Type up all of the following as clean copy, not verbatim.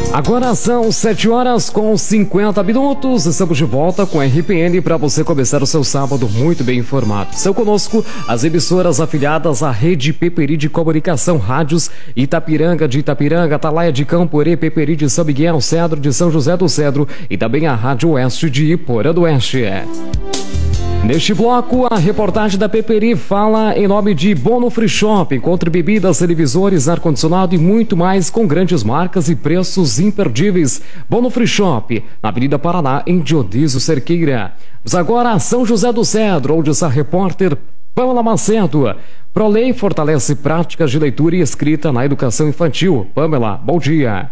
Agora são 7h50. Estamos de volta com a RPN para você começar o seu sábado muito bem informado. São conosco as emissoras afiliadas à Rede Peperi de Comunicação, rádios Itapiranga de Itapiranga, Atalaia de Camporê, Peperi de São Miguel, Cedro de São José do Cedro e também a Rádio Oeste de Iporã do Oeste. Neste bloco, a reportagem da Peperi fala em nome de Bono Free Shop. Encontre bebidas, televisores, ar-condicionado e muito mais com grandes marcas e preços imperdíveis. Bono Free Shop, na Avenida Paraná, em Dionísio Cerqueira. Mas agora a São José do Cedro, onde está a repórter Pamela Macedo. ProLei fortalece práticas de leitura e escrita na educação infantil. Pamela, bom dia.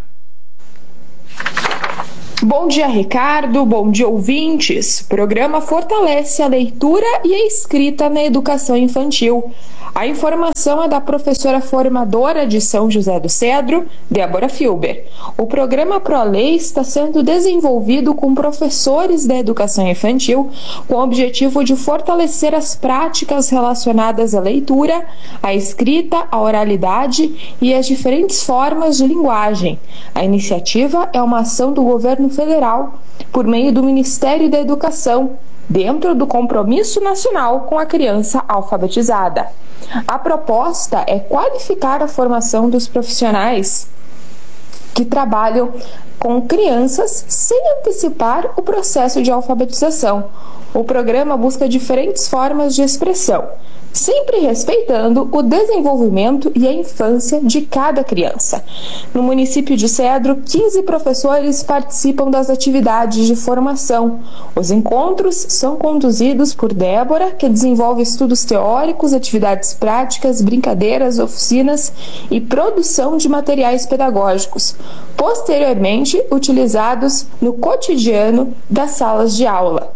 Bom dia, Ricardo. Bom dia, ouvintes. O programa fortalece a leitura e a escrita na educação infantil. A informação é da professora formadora de São José do Cedro, Débora Filber. O programa ProLei está sendo desenvolvido com professores da educação infantil com o objetivo de fortalecer as práticas relacionadas à leitura, à escrita, à oralidade e às diferentes formas de linguagem. A iniciativa é uma ação do governo federal por meio do Ministério da Educação, dentro do Compromisso Nacional com a Criança Alfabetizada. A proposta é qualificar a formação dos profissionais que trabalham com crianças sem antecipar o processo de alfabetização. O programa busca diferentes formas de expressão, sempre respeitando o desenvolvimento e a infância de cada criança. No município de Cedro, 15 professores participam das atividades de formação. Os encontros são conduzidos por Débora, que desenvolve estudos teóricos, atividades práticas, brincadeiras, oficinas e produção de materiais pedagógicos, posteriormente utilizados no cotidiano das salas de aula.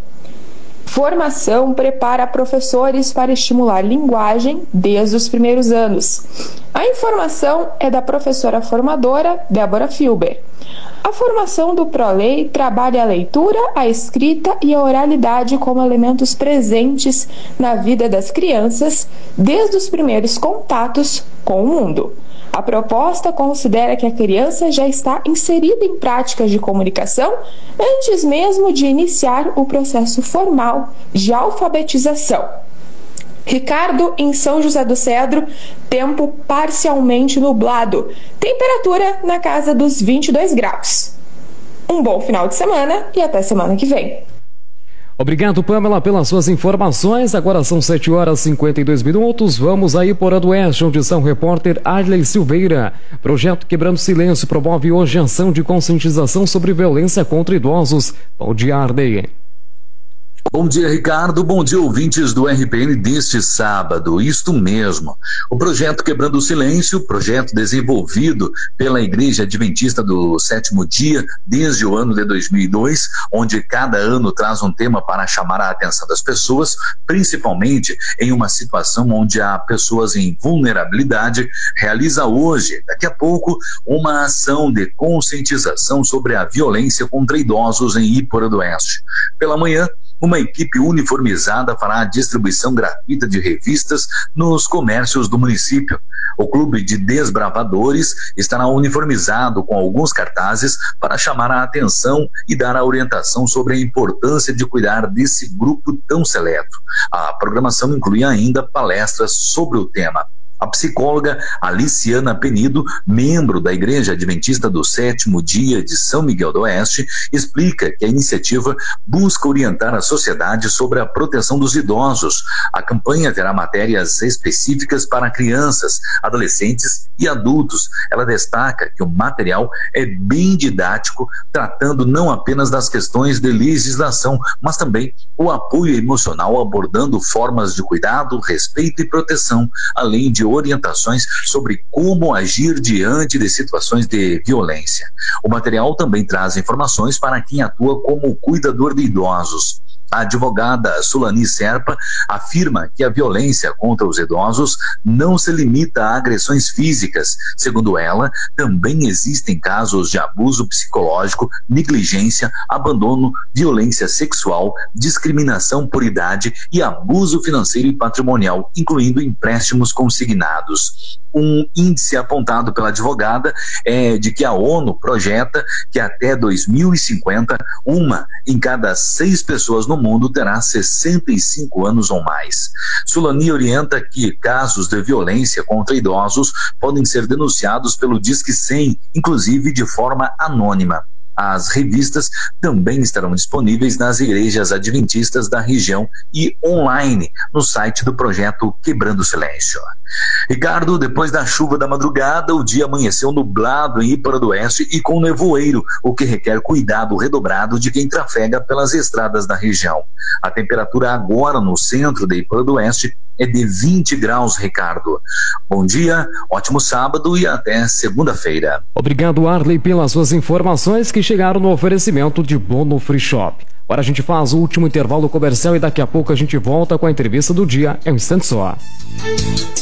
Formação prepara professores para estimular linguagem desde os primeiros anos. A informação é da professora formadora Débora Filber. A formação do ProLei trabalha a leitura, a escrita e a oralidade como elementos presentes na vida das crianças desde os primeiros contatos com o mundo. A proposta considera que a criança já está inserida em práticas de comunicação antes mesmo de iniciar o processo formal de alfabetização. Ricardo, em São José do Cedro, tempo parcialmente nublado, temperatura na casa dos 22 graus. Um bom final de semana e até semana que vem. Obrigado, Pamela, pelas suas informações. Agora são 7h52. Vamos aí por Iporã do Oeste, onde está o repórter Arley Silveira. Projeto Quebrando Silêncio promove hoje ação de conscientização sobre violência contra idosos. Bom dia, Arley. Bom dia, Ricardo. Bom dia, ouvintes do RPN deste sábado. Isto mesmo. O projeto Quebrando o Silêncio, projeto desenvolvido pela Igreja Adventista do Sétimo Dia desde o ano de 2002, onde cada ano traz um tema para chamar a atenção das pessoas, principalmente em uma situação onde há pessoas em vulnerabilidade, realiza hoje, daqui a pouco, uma ação de conscientização sobre a violência contra idosos em Iporã do Oeste. Pela manhã, uma equipe uniformizada fará a distribuição gratuita de revistas nos comércios do município. O Clube de Desbravadores estará uniformizado com alguns cartazes para chamar a atenção e dar a orientação sobre a importância de cuidar desse grupo tão seleto. A programação inclui ainda palestras sobre o tema. A psicóloga Aliciana Penido, membro da Igreja Adventista do Sétimo Dia de São Miguel do Oeste, explica que a iniciativa busca orientar a sociedade sobre a proteção dos idosos. A campanha terá matérias específicas para crianças, adolescentes e adultos. Ela destaca que o material é bem didático, tratando não apenas das questões de legislação, mas também o apoio emocional, abordando formas de cuidado, respeito e proteção, além de orientações sobre como agir diante de situações de violência. O material também traz informações para quem atua como cuidador de idosos. A advogada Sulani Serpa afirma que a violência contra os idosos não se limita a agressões físicas. Segundo ela, também existem casos de abuso psicológico, negligência, abandono, violência sexual, discriminação por idade e abuso financeiro e patrimonial, incluindo empréstimos consignados. Um índice apontado pela advogada é de que a ONU projeta que até 2050, 1 em cada 6 pessoas no mundo terá 65 anos ou mais. Sulani orienta que casos de violência contra idosos podem ser denunciados pelo Disque 100, inclusive de forma anônima. As revistas também estarão disponíveis nas igrejas adventistas da região e online no site do projeto Quebrando o Silêncio. Ricardo, depois da chuva da madrugada, o dia amanheceu nublado em Ípara do Oeste e com nevoeiro, o que requer cuidado redobrado de quem trafega pelas estradas da região. A temperatura agora no centro de Ípara do Oeste é de 20 graus, Ricardo. Bom dia, ótimo sábado e até segunda-feira. Obrigado, Arley, pelas suas informações que chegaram no oferecimento de Bono Free Shop. Agora a gente faz o último intervalo comercial e daqui a pouco a gente volta com a entrevista do dia. É um instante só.